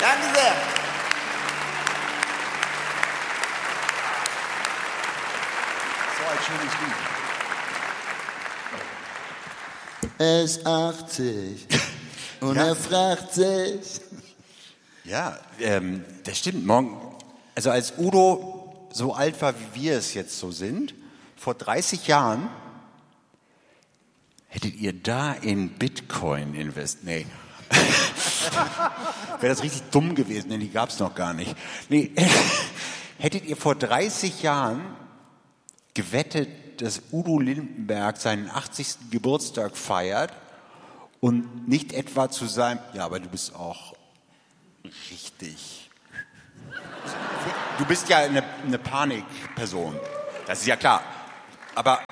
Danke sehr. So ein schönes Lied. Er ist 80 und er fragt sich. Ja, das stimmt. Morgen, also als Udo so alt war, wie wir es jetzt so sind, vor 30 Jahren, hättet ihr da in Bitcoin investiert? Nee. Wäre das richtig dumm gewesen, denn die gab es noch gar nicht. Nee. Hättet ihr vor 30 Jahren gewettet, dass Udo Lindenberg seinen 80. Geburtstag feiert und nicht etwa zu seinem, ja, aber du bist auch richtig. Du bist ja eine Panikperson. Das ist ja klar. Aber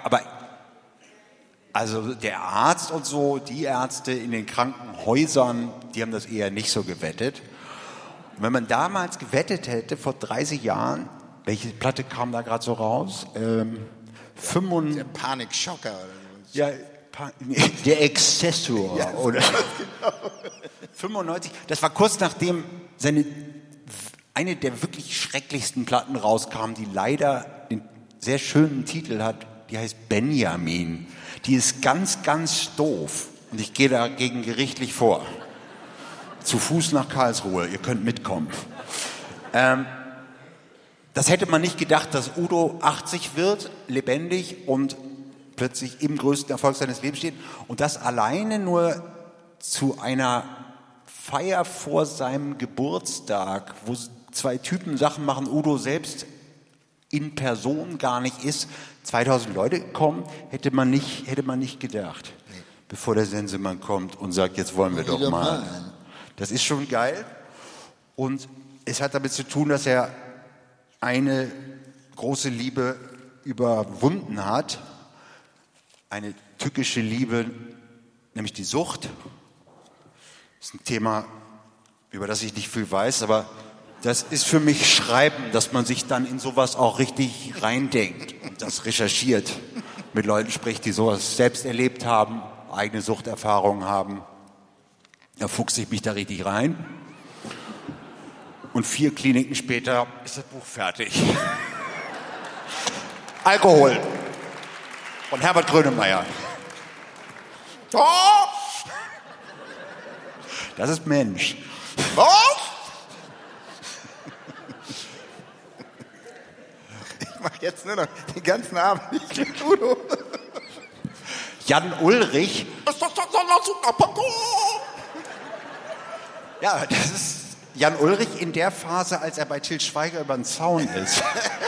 also der Arzt und so, die Ärzte in den Krankenhäusern, die haben das eher nicht so gewettet. Und wenn man damals gewettet hätte, vor 30 Jahren, welche Platte kam da gerade so raus? Der Panikschocker oder so. Ja, der Exzessor. Ja, oder genau. 95, das war kurz nachdem eine der wirklich schrecklichsten Platten rauskam, die leider den sehr schönen Titel hat, die heißt Benjamin. Die ist ganz, ganz doof. Und ich gehe dagegen gerichtlich vor. Zu Fuß nach Karlsruhe, ihr könnt mitkommen. Das hätte man nicht gedacht, dass Udo 80 wird, lebendig und plötzlich im größten Erfolg seines Lebens steht. Und das alleine nur zu einer Feier vor seinem Geburtstag, wo zwei Typen Sachen machen, Udo selbst in Person gar nicht ist. 2000 Leute kommen, hätte man nicht gedacht. Nee. Bevor der Sensemann kommt und sagt, jetzt wollen wir doch mal. Das ist schon geil. Und es hat damit zu tun, dass er eine große Liebe überwunden hat. Eine tückische Liebe, nämlich die Sucht. Das ist ein Thema, über das ich nicht viel weiß, aber das ist für mich Schreiben, dass man sich dann in sowas auch richtig reindenkt und das recherchiert, mit Leuten spricht, die sowas selbst erlebt haben, eigene Suchterfahrungen haben. Da fuchse ich mich da richtig rein. Und 4 Kliniken später ist das Buch fertig. Alkohol von Herbert Grönemeyer. Das ist Mensch. Ich mache jetzt nur noch den ganzen Abend nicht mit Udo. Jan Ulrich. Ja, das ist Jan Ulrich in der Phase, als er bei Til Schweiger über den Zaun ist.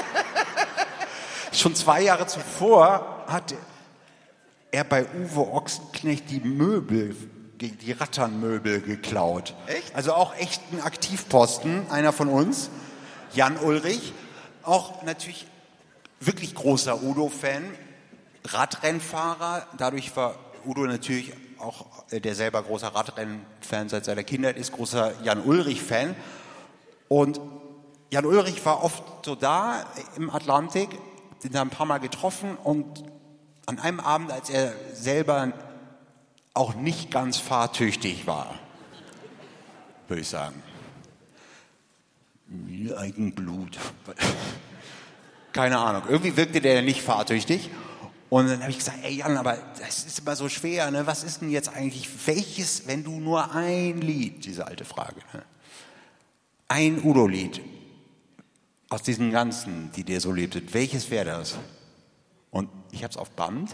Schon 2 Jahre zuvor hat er bei Uwe Ochsenknecht die Ratternmöbel geklaut. Echt? Also auch echt ein Aktivposten, einer von uns. Jan Ulrich, auch natürlich wirklich großer Udo-Fan, Radrennfahrer. Dadurch war Udo natürlich auch, der selber großer Radrennfan seit seiner Kindheit ist, großer Jan Ulrich-Fan. Und Jan Ulrich war oft so da im Atlantik, den haben ein paar Mal getroffen und an einem Abend, als er selber auch nicht ganz fahrtüchtig war, würde ich sagen. Eigenblut. Keine Ahnung. Irgendwie wirkte der nicht fahrtüchtig. Und dann habe ich gesagt, ey Jan, aber das ist immer so schwer, ne? Was ist denn jetzt eigentlich, welches, wenn du nur ein Lied, diese alte Frage, ne? Ein Udo-Lied aus diesen ganzen, die dir so lebtet, welches wäre das? Und ich habe es auf Band.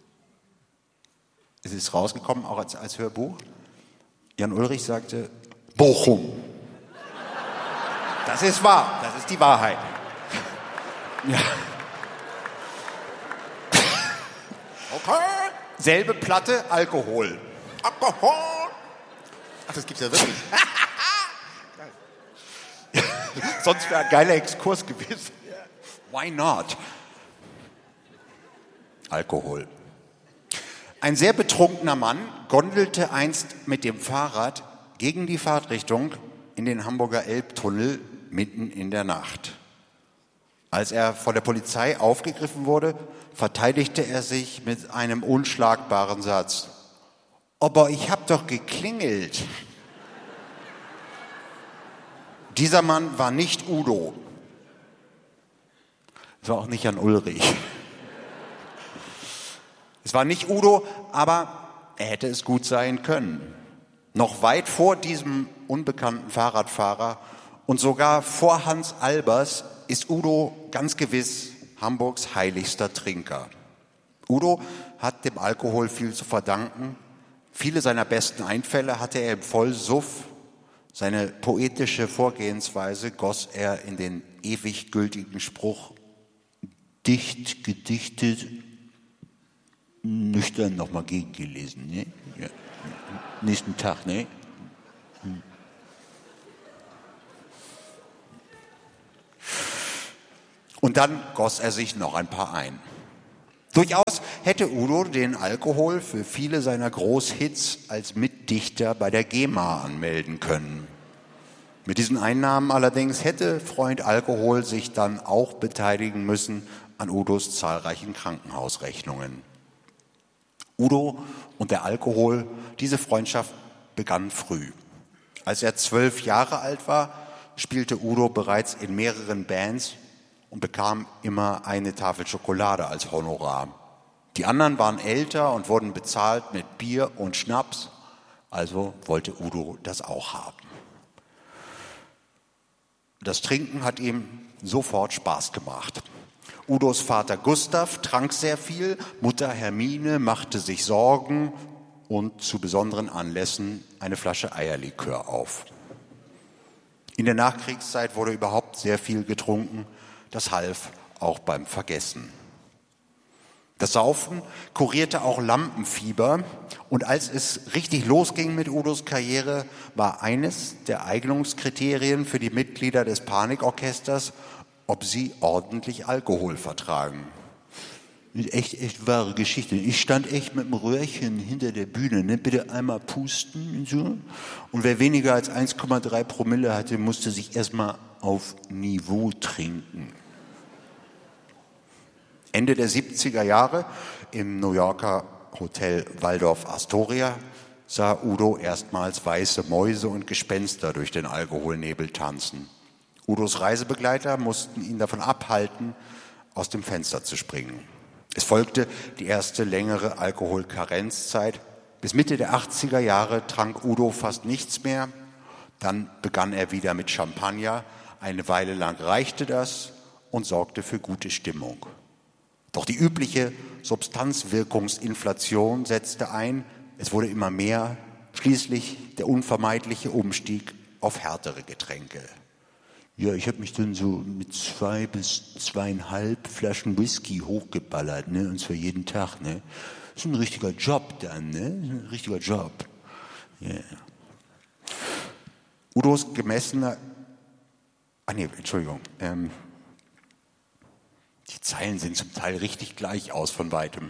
Es ist rausgekommen, auch als Hörbuch. Jan Ulrich sagte, Bochum. Das ist wahr, das ist die Wahrheit. Ja. Okay. Selbe Platte, Alkohol. Alkohol. Ach, das gibt's ja wirklich. Sonst wäre ein geiler Exkurs gewesen. Why not? Alkohol. Ein sehr betrunkener Mann gondelte einst mit dem Fahrrad gegen die Fahrtrichtung in den Hamburger Elbtunnel mitten in der Nacht. Als er von der Polizei aufgegriffen wurde, verteidigte er sich mit einem unschlagbaren Satz. Aber ich hab doch geklingelt. Dieser Mann war nicht Udo. Es war auch nicht Jan Ulrich. Es war nicht Udo, aber er hätte es gut sein können. Noch weit vor diesem unbekannten Fahrradfahrer und sogar vor Hans Albers ist Udo ganz gewiss Hamburgs heiligster Trinker. Udo hat dem Alkohol viel zu verdanken. Viele seiner besten Einfälle hatte er im Vollsuff. Seine poetische Vorgehensweise goss er in den ewig gültigen Spruch: dicht gedichtet, nüchtern nochmal gegengelesen. Ne? Ja. Nächsten Tag, ne? Und dann goss er sich noch ein paar ein. Durchaus hätte Udo den Alkohol für viele seiner Großhits als Mitdichter bei der GEMA anmelden können. Mit diesen Einnahmen allerdings hätte Freund Alkohol sich dann auch beteiligen müssen an Udos zahlreichen Krankenhausrechnungen. Udo und der Alkohol, diese Freundschaft begann früh. Als er 12 Jahre alt war, spielte Udo bereits in mehreren Bands und bekam immer eine Tafel Schokolade als Honorar. Die anderen waren älter und wurden bezahlt mit Bier und Schnaps, also wollte Udo das auch haben. Das Trinken hat ihm sofort Spaß gemacht. Udos Vater Gustav trank sehr viel, Mutter Hermine machte sich Sorgen und zu besonderen Anlässen eine Flasche Eierlikör auf. In der Nachkriegszeit wurde überhaupt sehr viel getrunken, das half auch beim Vergessen. Das Saufen kurierte auch Lampenfieber und als es richtig losging mit Udos Karriere, war eines der Eignungskriterien für die Mitglieder des Panikorchesters, ob sie ordentlich Alkohol vertragen. Echt wahre Geschichte. Ich stand echt mit dem Röhrchen hinter der Bühne, ne? Bitte einmal pusten und so. Und wer weniger als 1,3 Promille hatte, musste sich erstmal auf Niveau trinken. Ende der 70er Jahre im New Yorker Hotel Waldorf Astoria sah Udo erstmals weiße Mäuse und Gespenster durch den Alkoholnebel tanzen. Udos Reisebegleiter mussten ihn davon abhalten, aus dem Fenster zu springen. Es folgte die erste längere Alkoholkarenzzeit. Bis Mitte der 80er Jahre trank Udo fast nichts mehr. Dann begann er wieder mit Champagner. Eine Weile lang reichte das und sorgte für gute Stimmung. Doch die übliche Substanzwirkungsinflation setzte ein. Es wurde immer mehr. Schließlich der unvermeidliche Umstieg auf härtere Getränke. Ja, ich habe mich dann so mit 2 bis 2,5 Flaschen Whisky hochgeballert, ne? Und zwar jeden Tag, ne? Das ist ein richtiger Job dann, ne? Ein richtiger Job. Yeah. Udos gemessener... Entschuldigung. Die Zeilen sehen zum Teil richtig gleich aus von weitem.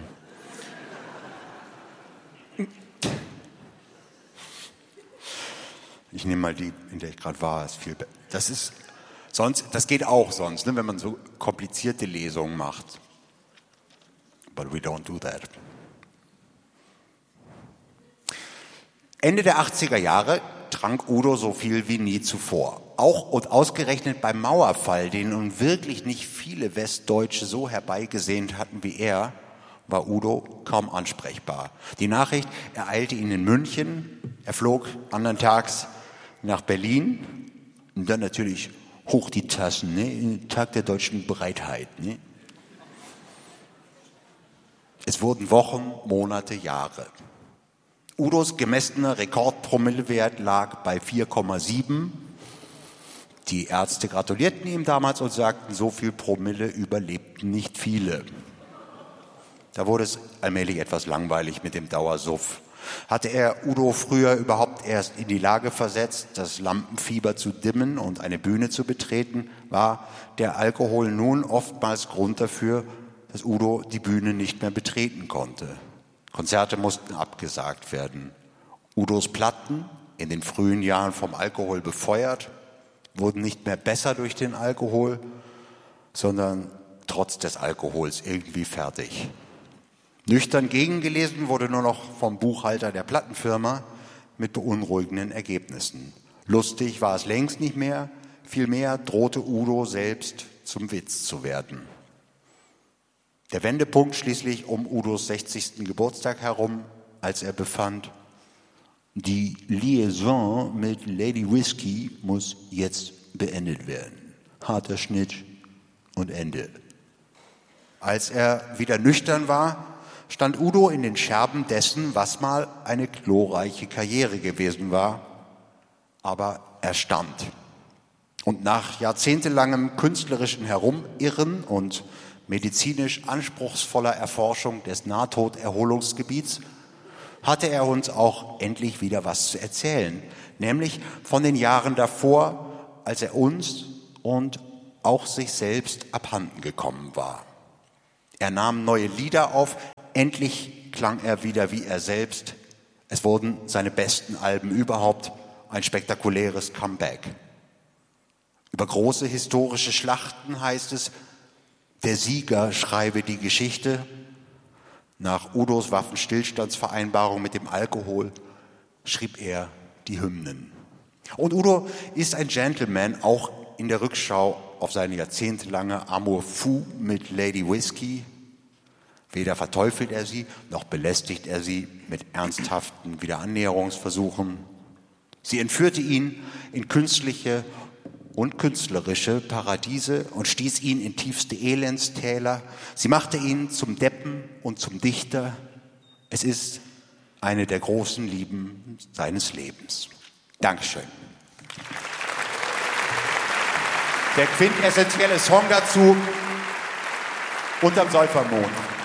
Ich nehme mal die, in der ich gerade war, ist viel besser. Das geht auch sonst, ne, wenn man so komplizierte Lesungen macht. But we don't do that. Ende der 80er Jahre trank Udo so viel wie nie zuvor. Auch und ausgerechnet beim Mauerfall, den nun wirklich nicht viele Westdeutsche so herbeigesehnt hatten wie er, war Udo kaum ansprechbar. Die Nachricht ereilte ihn in München. Er flog andern Tags nach Berlin und dann natürlich hoch die Tassen, ne? Tag der deutschen Bereitheit. Ne? Es wurden Wochen, Monate, Jahre. Udos gemessener Rekordpromillewert lag bei 4,7. Die Ärzte gratulierten ihm damals und sagten, so viel Promille überlebten nicht viele. Da wurde es allmählich etwas langweilig mit dem Dauersuff. Hatte er Udo früher überhaupt erst in die Lage versetzt, das Lampenfieber zu dimmen und eine Bühne zu betreten, war der Alkohol nun oftmals Grund dafür, dass Udo die Bühne nicht mehr betreten konnte. Konzerte mussten abgesagt werden. Udos Platten, in den frühen Jahren vom Alkohol befeuert, wurden nicht mehr besser durch den Alkohol, sondern trotz des Alkohols irgendwie fertig. Nüchtern gegengelesen wurde nur noch vom Buchhalter der Plattenfirma mit beunruhigenden Ergebnissen. Lustig war es längst nicht mehr. Vielmehr drohte Udo selbst zum Witz zu werden. Der Wendepunkt schließlich um Udos 60. Geburtstag herum, als er befand, die Liaison mit Lady Whiskey muss jetzt beendet werden. Harter Schnitt und Ende. Als er wieder nüchtern war, stand Udo in den Scherben dessen, was mal eine glorreiche Karriere gewesen war. Aber er stand. Und nach jahrzehntelangem künstlerischen Herumirren und medizinisch anspruchsvoller Erforschung des Nahtoderholungsgebiets hatte er uns auch endlich wieder was zu erzählen, nämlich von den Jahren davor, als er uns und auch sich selbst abhanden gekommen war. Er nahm neue Lieder auf, endlich klang er wieder wie er selbst. Es wurden seine besten Alben überhaupt, ein spektakuläres Comeback. Über große historische Schlachten heißt es, der Sieger schreibe die Geschichte. Nach Udos Waffenstillstandsvereinbarung mit dem Alkohol schrieb er die Hymnen. Und Udo ist ein Gentleman, auch in der Rückschau auf seine jahrzehntelange Amour fou mit Lady Whiskey. Weder verteufelt er sie, noch belästigt er sie mit ernsthaften Wiederannäherungsversuchen. Sie entführte ihn in künstliche und künstlerische Paradiese und stieß ihn in tiefste Elendstäler. Sie machte ihn zum Deppen und zum Dichter. Es ist eine der großen Lieben seines Lebens. Dankeschön. Der quintessentielle Song dazu, Unterm Säufermond.